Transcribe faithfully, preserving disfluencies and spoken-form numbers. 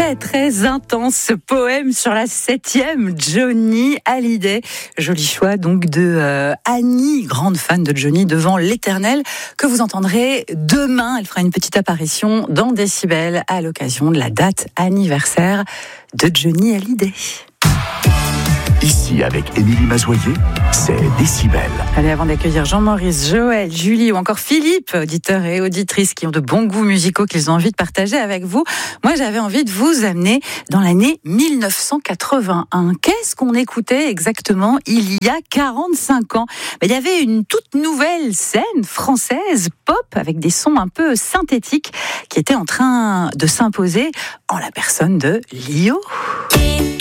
très très intense ce poème sur la septième, Johnny Hallyday. Joli choix donc de euh, Annie, grande fan de Johnny devant l'Éternel, que vous entendrez demain. Elle fera une petite apparition dans Décibel à l'occasion de la date anniversaire de Johnny Hallyday. Ici, avec Émilie Mazoyer, c'est Décibel. Allez, avant d'accueillir Jean-Maurice, Joël, Julie ou encore Philippe, auditeurs et auditrices qui ont de bons goûts musicaux qu'ils ont envie de partager avec vous, moi j'avais envie de vous amener dans l'année mille neuf cent quatre-vingt-un. Qu'est-ce qu'on écoutait exactement il y a quarante-cinq ans ? Il y avait une toute nouvelle scène française, pop, avec des sons un peu synthétiques qui était en train de s'imposer en la personne de Lio.